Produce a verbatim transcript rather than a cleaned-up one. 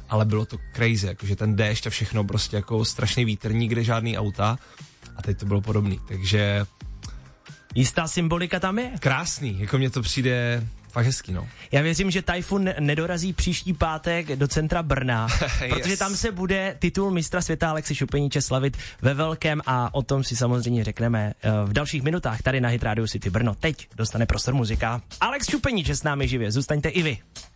ale bylo to crazy, jakože ten déšť a všechno, prostě jako strašný vítr, nikde žádný auta a teď to bylo podobný, takže... Jistá symbolika tam je. Krásný, jako mně to přijde fakt hezký, no. Já věřím, že Tajfun nedorazí příští pátek do centra Brna, yes. protože tam se bude titul mistra světa Alexi Šupeniče slavit ve velkém a o tom si samozřejmě řekneme v dalších minutách tady na Hit Radio City Brno. Teď dostane prostor muzika. Alex Šupenič s námi živě, zůstaňte i vy.